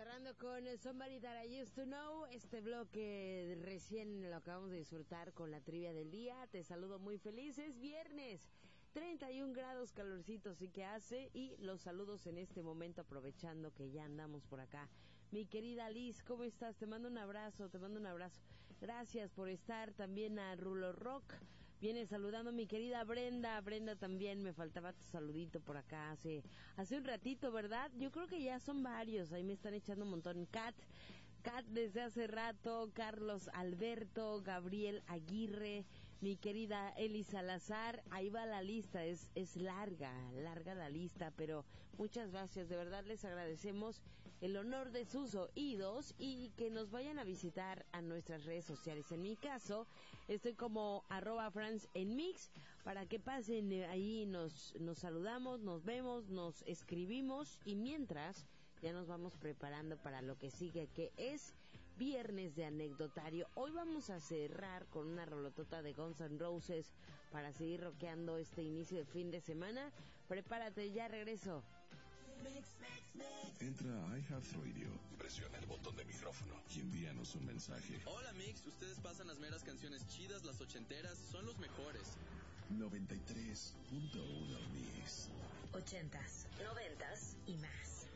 Cerrando con Somebody That I Used to Know, este bloque recién lo acabamos de disfrutar con la trivia del día. Te saludo muy feliz, es viernes, 31 grados calorcito sí que hace, y los saludos en este momento aprovechando que ya andamos por acá. Mi querida Liz, ¿cómo estás? Te mando un abrazo, Gracias por estar. También a Rulo Rock. Viene saludando mi querida Brenda. Brenda también, me faltaba tu saludito por acá hace un ratito, ¿verdad? Yo creo que ya son varios, ahí me están echando un montón. Kat desde hace rato, Carlos Alberto, Gabriel Aguirre, mi querida Eli Salazar. Ahí va la lista, es larga la lista, pero muchas gracias, de verdad les agradecemos el honor de sus oídos y que nos vayan a visitar a nuestras redes sociales. En mi caso, estoy como @FransEnMix, para que pasen ahí, nos saludamos, nos vemos, nos escribimos, y mientras ya nos vamos preparando para lo que sigue, que es viernes de anecdotario. Hoy vamos a cerrar con una rolotota de Guns N' Roses para seguir rockeando este inicio de fin de semana. Prepárate, ya regreso. Entra a iHeartRadio, presiona el botón de micrófono y envíanos un mensaje. Hola Mix, ustedes pasan las meras canciones chidas, las ochenteras, son los mejores. 93.1 Mix. 80s, 90s y más.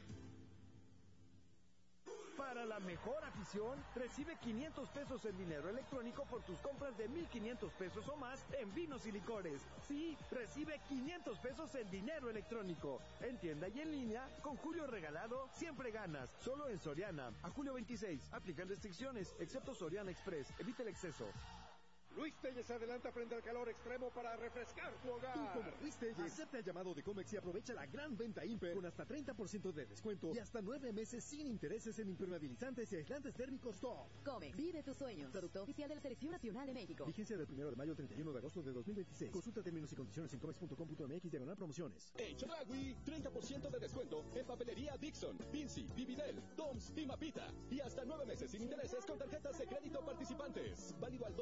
Para la mejor afición, recibe 500 pesos en dinero electrónico por tus compras de 1,500 pesos o más en vinos y licores. Sí, recibe 500 pesos en dinero electrónico. En tienda y en línea, con Julio Regalado, siempre ganas. Solo en Soriana. A julio 26. Aplican restricciones, excepto Soriana Express. Evita el exceso. Luis Telles adelanta frente al calor extremo para refrescar tu hogar. Tú, como Luis Telles, acepta el llamado de Comex y aprovecha la gran venta Imper con hasta 30% de descuento y hasta 9 meses sin intereses en impermeabilizantes y aislantes térmicos top. Comex, vive tus sueños. Producto oficial de la Selección Nacional de México. Vigencia del 1 de mayo al 31 de agosto de 2026. Consulta términos y condiciones en comex.com.mx/promociones. En Chedraui, 30% de descuento en papelería Dixon, Vinci, Vividel, Doms y Mapita. Y hasta 9 meses sin intereses con tarjetas de crédito participantes. Válido al